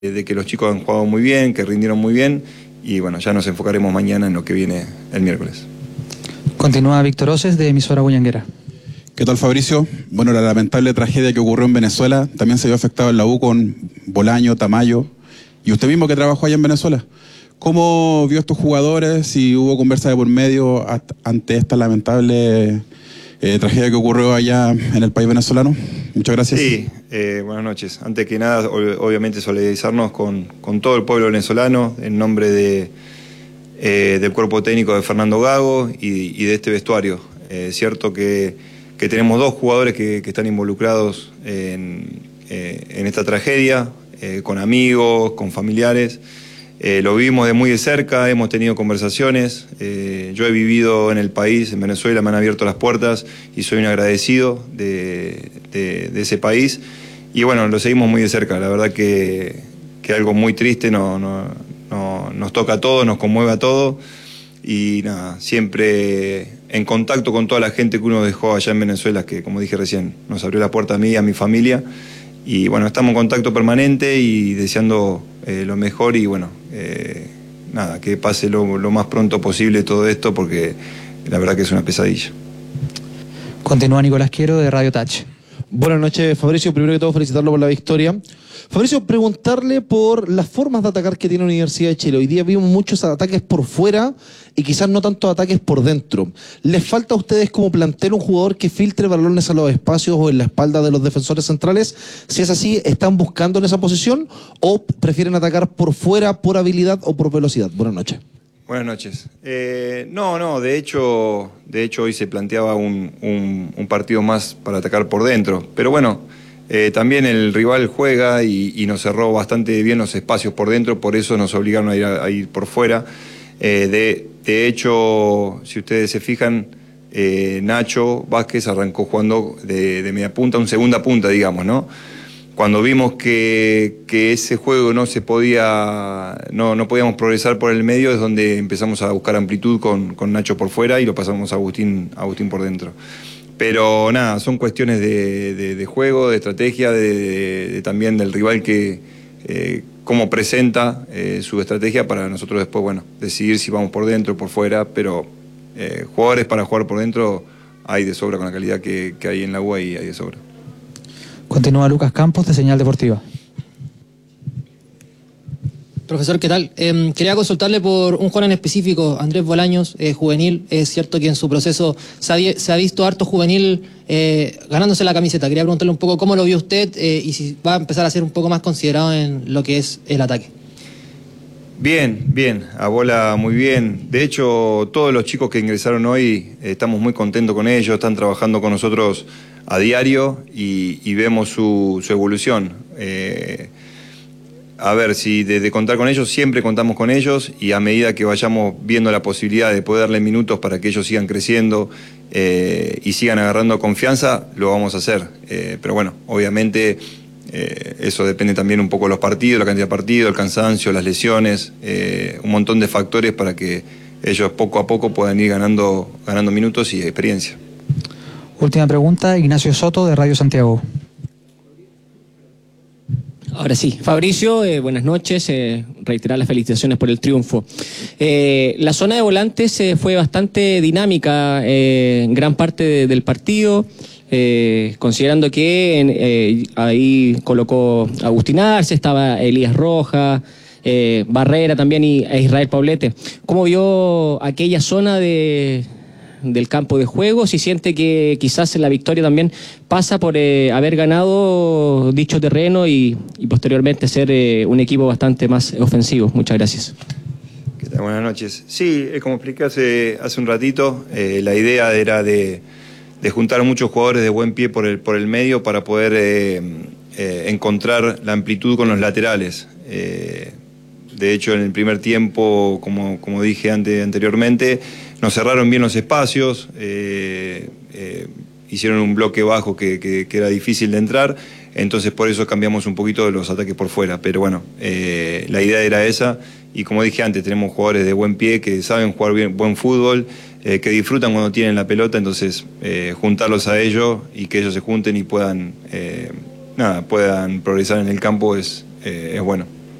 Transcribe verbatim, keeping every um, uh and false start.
de que los chicos han jugado muy bien, que rindieron muy bien y bueno, ya nos enfocaremos mañana en lo que viene el miércoles. Continúa Víctor Oces de emisora Bullanguera. ¿Qué tal, Fabricio? Bueno, la lamentable tragedia que ocurrió en Venezuela también se vio afectado en la U con Bolaño, Tamayo y usted mismo que trabajó allá en Venezuela. ¿Cómo vio a estos jugadores? Si hubo conversa de por medio ante esta lamentable eh, tragedia que ocurrió allá en el país venezolano. Muchas gracias. Sí, eh, buenas noches. Antes que nada, obviamente solidarizarnos con, con todo el pueblo venezolano en nombre de, eh, del cuerpo técnico de Fernando Gago y, y de este vestuario. Es eh, cierto que, que tenemos dos jugadores que, que están involucrados en, eh, en esta tragedia, eh, con amigos, con familiares. Eh, lo vivimos de muy de cerca, hemos tenido conversaciones, eh, yo he vivido en el país, en Venezuela, me han abierto las puertas y soy un agradecido de, de, de ese país y bueno, lo seguimos muy de cerca, la verdad que, que algo muy triste no, no, no, nos toca a todos, nos conmueve a todos y nada, siempre en contacto con toda la gente que uno dejó allá en Venezuela, que como dije recién, nos abrió la puerta a mí y a mi familia y bueno, estamos en contacto permanente y deseando eh, lo mejor y bueno, Eh, nada, que pase lo, lo más pronto posible todo esto porque la verdad que es una pesadilla. Continúa Nicolás Quiero de Radio Touch. Buenas noches, Fabricio. Primero que todo, felicitarlo por la victoria. Fabricio, preguntarle por las formas de atacar que tiene la Universidad de Chile. Hoy día vimos muchos ataques por fuera y quizás no tantos ataques por dentro. ¿Les falta a ustedes como plantel un jugador que filtre balones a los espacios o en la espalda de los defensores centrales? Si es así, ¿están buscando en esa posición o prefieren atacar por fuera, por habilidad o por velocidad? Buenas noches. Buenas noches. Eh, no, no, de hecho, de hecho hoy se planteaba un, un, un partido más para atacar por dentro. Pero bueno, eh, también el rival juega y, y nos cerró bastante bien los espacios por dentro, por eso nos obligaron a ir, a, a ir por fuera. Eh, de, de hecho, si ustedes se fijan, eh, Nacho Vázquez arrancó jugando de, de media punta, un segunda punta, digamos, ¿no? Cuando vimos que, que ese juego no se podía, no, no podíamos progresar por el medio, es donde empezamos a buscar amplitud con, con Nacho por fuera y lo pasamos a Agustín, a Agustín por dentro. Pero nada, son cuestiones de, de, de juego, de estrategia, de, de, de también del rival que eh, cómo presenta eh, su estrategia para nosotros después, bueno, decidir si vamos por dentro o por fuera, pero eh, jugadores para jugar por dentro hay de sobra con la calidad que, que hay en la U A y hay de sobra. Continúa Lucas Campos de Señal Deportiva. Profesor, ¿qué tal? Eh, quería consultarle por un joven en específico, Andrés Bolaños, eh, juvenil. Es cierto que en su proceso se ha, se ha visto harto juvenil eh, ganándose la camiseta. Quería preguntarle un poco cómo lo vio usted eh, y si va a empezar a ser un poco más considerado en lo que es el ataque. Bien, bien, a bola muy bien. De hecho, todos los chicos que ingresaron hoy, eh, estamos muy contentos con ellos, están trabajando con nosotros a diario y, y vemos su, su evolución. Eh, a ver, si de, de contar con ellos, siempre contamos con ellos y a medida que vayamos viendo la posibilidad de poder darle minutos para que ellos sigan creciendo eh, y sigan agarrando confianza, lo vamos a hacer. Eh, pero bueno, obviamente eh, eso depende también un poco de los partidos, la cantidad de partidos, el cansancio, las lesiones, eh, un montón de factores para que ellos poco a poco puedan ir ganando, ganando minutos y experiencia. Última pregunta, Ignacio Soto de Radio Santiago. Ahora sí, Fabricio, eh, buenas noches, eh, reiterar las felicitaciones por el triunfo. Eh, la zona de volantes eh, fue bastante dinámica eh, en gran parte de, del partido, eh, considerando que en, eh, ahí colocó Agustín Arce, estaba Elías Rojas, eh, Barrera también y e Israel Paulete. ¿Cómo vio aquella zona de... del campo de juego? Si siente que quizás la victoria también pasa por eh, haber ganado dicho terreno y, y posteriormente ser eh, un equipo bastante más ofensivo. Muchas gracias. ¿Qué tal? Buenas noches. Sí, como expliqué hace, hace un ratito, eh, la idea era de, de juntar muchos jugadores de buen pie por el, por el medio para poder eh, eh, encontrar la amplitud con los laterales. Eh, de hecho, en el primer tiempo, como, como dije ante, anteriormente, nos cerraron bien los espacios, eh, eh, hicieron un bloque bajo que, que, que era difícil de entrar, entonces por eso cambiamos un poquito de los ataques por fuera. Pero bueno, eh, la idea era esa y como dije antes, tenemos jugadores de buen pie que saben jugar bien, buen fútbol, eh, que disfrutan cuando tienen la pelota, entonces eh, juntarlos a ellos y que ellos se junten y puedan, eh, nada, puedan progresar en el campo es, eh, es bueno.